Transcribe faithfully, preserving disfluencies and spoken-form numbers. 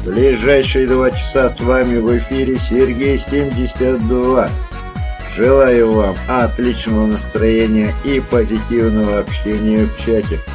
В ближайшие два часа с вами в эфире Сергей семьдесят два. Желаю вам отличного настроения и позитивного общения в чате.